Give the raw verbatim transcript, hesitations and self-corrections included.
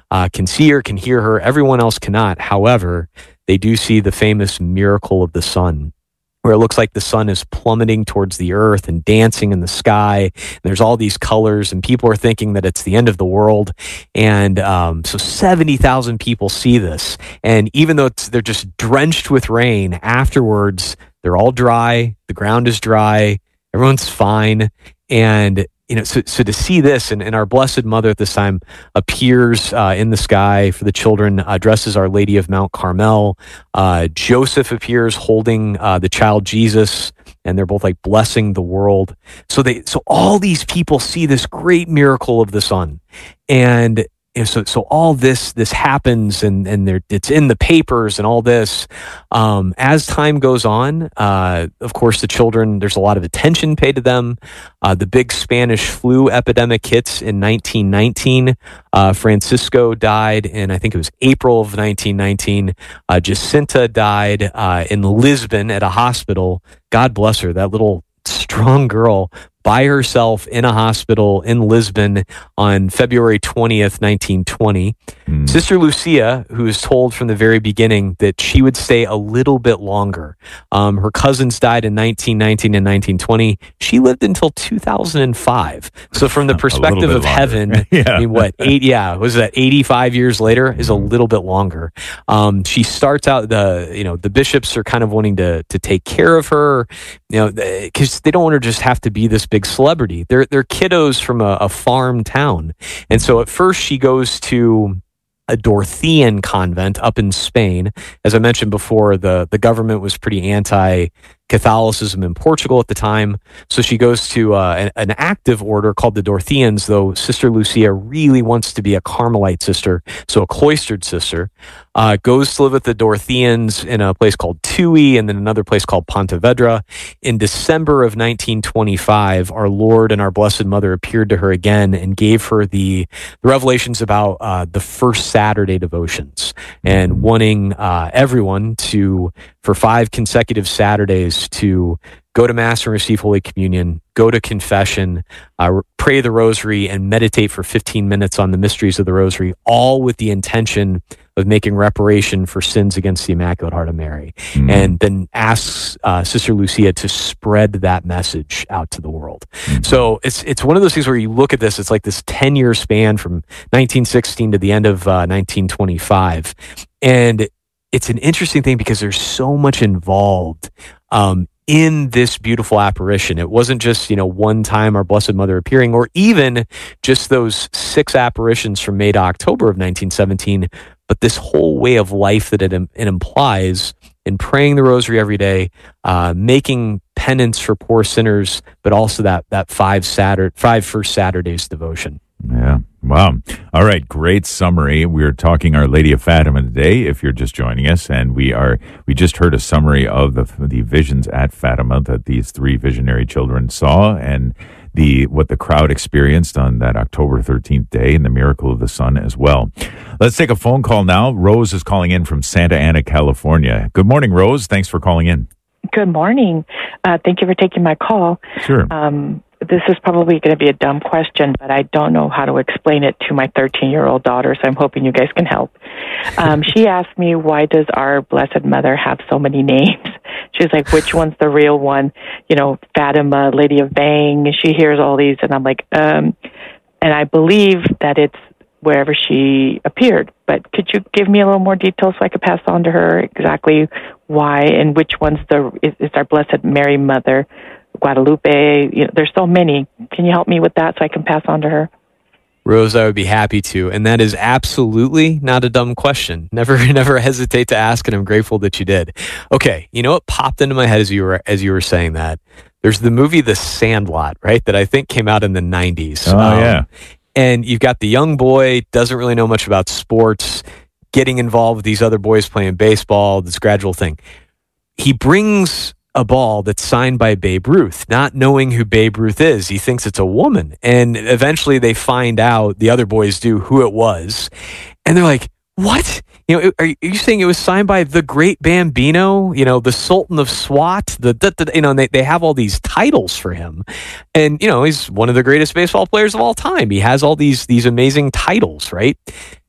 uh, can see her, can hear her. Everyone else cannot. However, they do see the famous miracle of the sun, where it looks like the sun is plummeting towards the earth and dancing in the sky. And there's all these colors, and people are thinking that it's the end of the world. And um, so seventy thousand people see this. And even though it's, they're just drenched with rain, afterwards, they're all dry. The ground is dry. Everyone's fine. And you know, so, so to see this, and, and our Blessed Mother at this time appears uh, in the sky for the children, uh, dressed as Our Lady of Mount Carmel. Uh, Joseph appears holding uh, the child Jesus, and they're both like blessing the world. So they, so all these people see this great miracle of the sun, and you know, so so all this this happens, and and there it's in the papers and all this. Um, as time goes on, uh, of course, the children, there's a lot of attention paid to them. Uh, the big Spanish flu epidemic hits in nineteen nineteen. Uh, Francisco died in, I think it was April of nineteen nineteen. Uh, Jacinta died uh, in Lisbon at a hospital. God bless her, that little strong girl, by herself in a hospital in Lisbon on February twentieth, nineteen twenty. Mm. Sister Lucia, who was told from the very beginning that she would stay a little bit longer. Um, her cousins died in nineteen nineteen and nineteen twenty. She lived until two thousand five. So from the perspective of longer. Heaven, yeah. I mean, what, eight, yeah, was that eighty-five years later is a little bit longer. Um, she starts out, the, you know, the bishops are kind of wanting to, to take care of her, you know, because they don't want her to just have to be this big celebrity. They're they're kiddos from a, a farm town. And so at first she goes to a Dorothean convent up in Spain. As I mentioned before, the, the government was pretty anti-Catholicism in Portugal at the time. So she goes to uh, an, an active order called the Dorotheans, though Sister Lucia really wants to be a Carmelite sister, so a cloistered sister. Uh, goes to live with the Dorotheans in a place called Tui, and then another place called Pontevedra. In December of nineteen twenty-five, our Lord and our Blessed Mother appeared to her again and gave her the, the revelations about uh, the first Saturday devotions, and wanting uh, everyone to, for five consecutive Saturdays, to go to Mass and receive Holy Communion, go to confession, uh, pray the Rosary, and meditate for fifteen minutes on the mysteries of the Rosary, all with the intention of making reparation for sins against the Immaculate Heart of Mary. Mm-hmm. And then asks uh, Sister Lucia to spread that message out to the world. Mm-hmm. So it's it's one of those things where you look at this, it's like this ten-year span from nineteen sixteen to the end of uh, nineteen twenty-five. And it's an interesting thing because there's so much involved um, in this beautiful apparition. It wasn't just, you know, one time our Blessed Mother appearing, or even just those six apparitions from May to October of nineteen seventeen, but this whole way of life that it, it implies in praying the Rosary every day, uh, making penance for poor sinners, but also that that five Saturday, five first Saturdays devotion. Yeah. Wow. All right. Great summary. We're talking Our Lady of Fatima today, if you're just joining us. And we are, we just heard a summary of the, the visions at Fatima that these three visionary children saw, and the, what the crowd experienced on that October thirteenth day, and the miracle of the sun as well. Let's take a phone call now. Rose is calling in from Santa Ana, California. Good morning, Rose. Thanks for calling in. Good morning. Uh, thank you for taking my call. Sure. Um, This is probably going to be a dumb question, but I don't know how to explain it to my thirteen-year-old daughter, so I'm hoping you guys can help. Um, she asked me, why does our Blessed Mother have so many names? She's like, which one's the real one? You know, Fatima, Lady of Bang. She hears all these, and I'm like, um, and I believe that it's wherever she appeared. But could you give me a little more detail so I could pass on to her exactly why and which one's the, is, is our Blessed Mary Mother? Guadalupe, you know, there's so many. Can you help me with that so I can pass on to her? Rose, I would be happy to. And that is absolutely not a dumb question. Never, never hesitate to ask, and I'm grateful that you did. Okay, you know what popped into my head as you were as you were saying that? There's the movie The Sandlot, right? That I think came out in the nineties. Oh, um, yeah. And you've got the young boy, doesn't really know much about sports, getting involved with these other boys playing baseball, this gradual thing. He brings a ball that's signed by Babe Ruth, not knowing who Babe Ruth is. He thinks it's a woman. And eventually they find out, the other boys do, who it was. And they're like, what? You know, are you saying it was signed by the great Bambino, you know, the Sultan of Swat, the, the, the you know, and they, they have all these titles for him. And, you know, he's one of the greatest baseball players of all time. He has all these, these amazing titles, right?